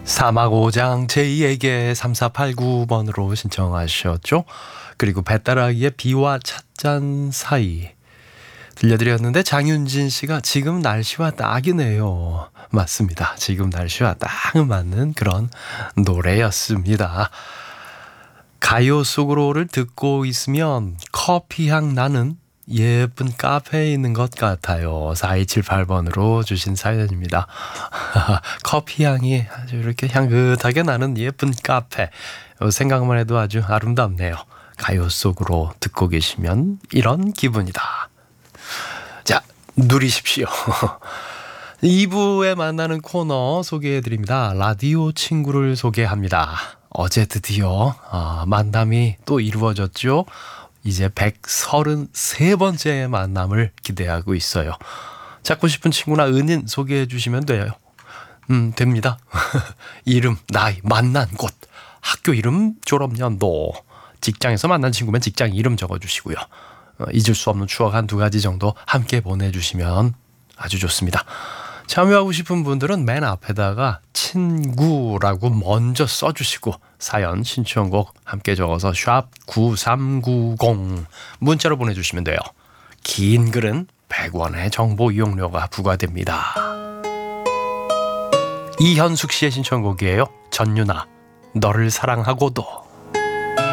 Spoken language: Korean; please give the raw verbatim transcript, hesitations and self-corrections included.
사막오장 제이에게 삼사팔구 번으로 신청하셨죠. 그리고 배따라기의 비와 찻잔 사이 들려드렸는데, 장윤진 씨가 지금 날씨와 딱이네요. 맞습니다. 지금 날씨와 딱 맞는 그런 노래였습니다. 가요 속으로를 듣고 있으면 커피향 나는 예쁜 카페에 있는 것 같아요. 사이칠팔 번으로 주신 사연입니다. 커피향이 아주 이렇게 향긋하게 나는 예쁜 카페, 생각만 해도 아주 아름답네요. 가요 속으로 듣고 계시면 이런 기분이다. 자, 누리십시오. 이 부에 만나는 코너 소개해드립니다. 라디오 친구를 소개합니다. 어제 드디어 어, 만남이 또 이루어졌죠. 이제 백삼십삼 번째 만남을 기대하고 있어요. 찾고 싶은 친구나 은인 소개해 주시면 돼요. 음, 됩니다. 이름, 나이, 만난 곳, 학교 이름, 졸업연도, 직장에서 만난 친구면 직장 이름 적어주시고요. 어, 잊을 수 없는 추억 한 두 가지 정도 함께 보내주시면 아주 좋습니다. 참여하고 싶은 분들은 맨 앞에다가 친구라고 먼저 써주시고 사연 신청곡 함께 적어서 샵 구삼구공 문자로 보내주시면 돼요. 긴 글은 백 원의 정보 이용료가 부과됩니다. 이현숙 씨의 신청곡이에요. 전유나, 너를 사랑하고도.